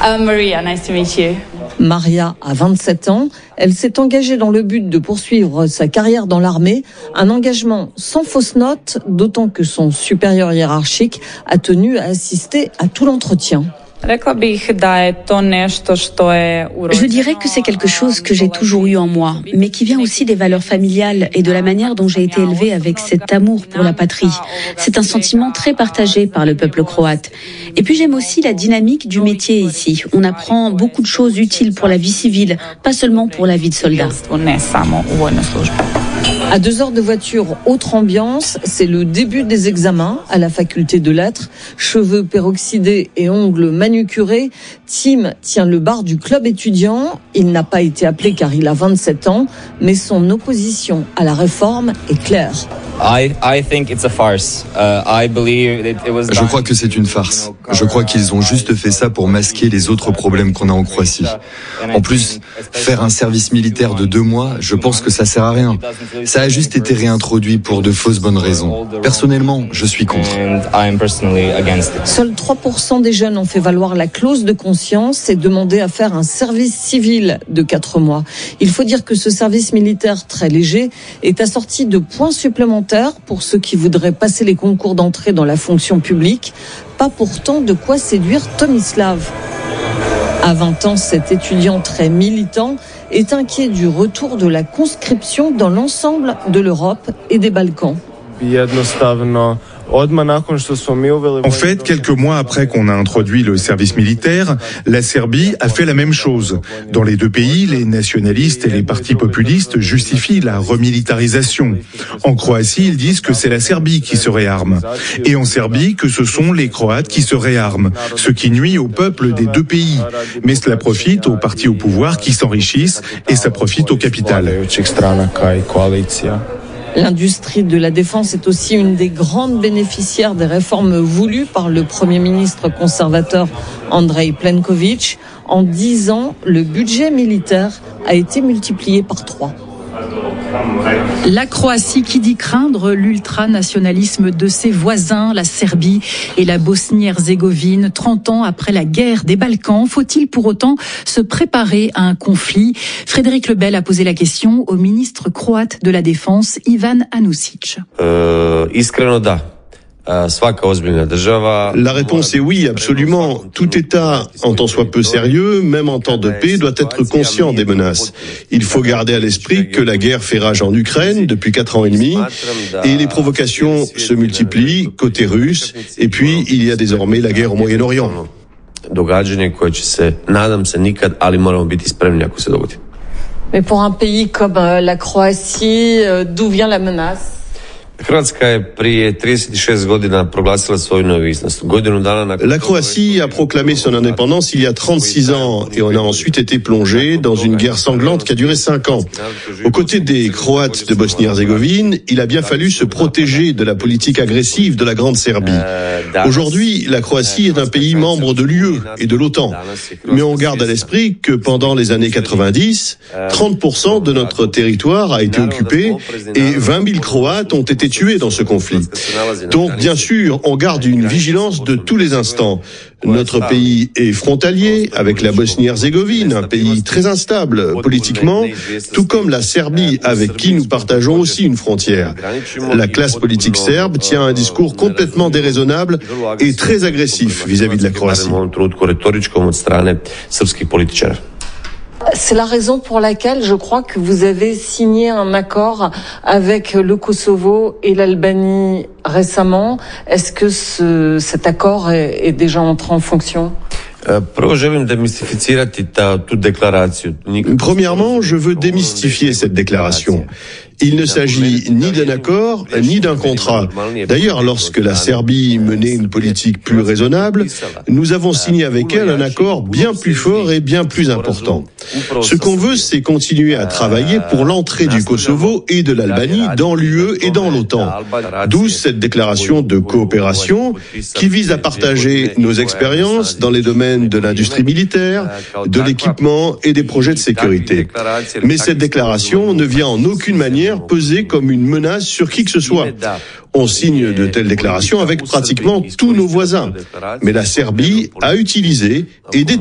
Maria, nice to meet you. Maria a 27 ans. Elle s'est engagée dans le but de poursuivre sa carrière dans l'armée. Un engagement sans fausse note, d'autant que son supérieur hiérarchique a tenu à assister à tout l'entretien. Je dirais que c'est quelque chose que j'ai toujours eu en moi, mais qui vient aussi des valeurs familiales et de la manière dont j'ai été élevée avec cet amour pour la patrie. C'est un sentiment très partagé par le peuple croate. Et puis j'aime aussi la dynamique du métier ici. On apprend beaucoup de choses utiles pour la vie civile, pas seulement pour la vie de soldat. À 2 heures de voiture, autre ambiance, c'est le début des examens à la faculté de lettres. Cheveux peroxydés et ongles manucurés, Tim tient le bar du club étudiant. Il n'a pas été appelé car il a 27 ans, mais son opposition à la réforme est claire. Je crois que c'est une farce. Je crois qu'ils ont juste fait ça pour masquer les autres problèmes qu'on a en Croatie. En plus, faire un service militaire de 2 mois, je pense que ça sert à rien. Ça a juste été réintroduit pour de fausses bonnes raisons. Personnellement, je suis contre. Seuls 3% des jeunes ont fait valoir la clause de conscience et demandé à faire un service civil de 4 mois. Il faut dire que ce service militaire très léger est assorti de points supplémentaires pour ceux qui voudraient passer les concours d'entrée dans la fonction publique. Pas pourtant de quoi séduire Tomislav. À 20 ans, cet étudiant très militant est inquiet du retour de la conscription dans l'ensemble de l'Europe et des Balkans. En fait, quelques mois après qu'on a introduit le service militaire, la Serbie a fait la même chose. Dans les 2 pays, les nationalistes et les partis populistes justifient la remilitarisation. En Croatie, ils disent que c'est la Serbie qui se réarme. Et en Serbie, que ce sont les Croates qui se réarment, ce qui nuit au peuple des 2 pays. Mais cela profite aux partis au pouvoir qui s'enrichissent et ça profite au capital. L'industrie de la défense est aussi une des grandes bénéficiaires des réformes voulues par le Premier ministre conservateur Andrej Plenković. En 10 ans, le budget militaire a été multiplié par 3. La Croatie qui dit craindre l'ultranationalisme de ses voisins, la Serbie et la Bosnie-Herzégovine, 30 ans après la guerre des Balkans. Faut-il pour autant se préparer à un conflit ? Frédéric Lebel a posé la question au ministre croate de la Défense, Ivan Anušić. La réponse est oui, absolument. Tout État, en tant soit peu sérieux, même en temps de paix, doit être conscient des menaces. Il faut garder à l'esprit que la guerre fait rage en Ukraine depuis 4 ans et demi, et les provocations se multiplient côté russe, et puis il y a désormais la guerre au Moyen-Orient. Mais pour un pays comme la Croatie, d'où vient la menace ? La Croatie a proclamé son indépendance il y a 36 ans et on a ensuite été plongé dans une guerre sanglante qui a duré 5 ans. Aux côtés des Croates de Bosnie-Herzégovine, il a bien fallu se protéger de la politique agressive de la Grande Serbie. Aujourd'hui, la Croatie est un pays membre de l'UE et de l'OTAN. Mais on garde à l'esprit que pendant les années 90, 30% de notre territoire a été occupé et 20 000 Croates ont été tués dans ce conflit. Donc, bien sûr, on garde une vigilance de tous les instants. Notre pays est frontalier avec la Bosnie-Herzégovine, un pays très instable politiquement, tout comme la Serbie avec qui nous partageons aussi une frontière. La classe politique serbe tient un discours complètement déraisonnable et très agressif vis-à-vis de la Croatie. C'est la raison pour laquelle je crois que vous avez signé un accord avec le Kosovo et l'Albanie récemment. Est-ce que cet accord est déjà entré en fonction ? Premièrement, je veux démystifier cette déclaration. Il ne s'agit ni d'un accord, ni d'un contrat. D'ailleurs, lorsque la Serbie menait une politique plus raisonnable, nous avons signé avec elle un accord bien plus fort et bien plus important. Ce qu'on veut, c'est continuer à travailler pour l'entrée du Kosovo et de l'Albanie dans l'UE et dans l'OTAN. D'où cette déclaration de coopération qui vise à partager nos expériences dans les domaines de l'industrie militaire, de l'équipement et des projets de sécurité. Mais cette déclaration ne vient en aucune manière peser comme une menace sur qui que ce soit. On signe de telles déclarations avec pratiquement tous nos voisins. Mais la Serbie a utilisé et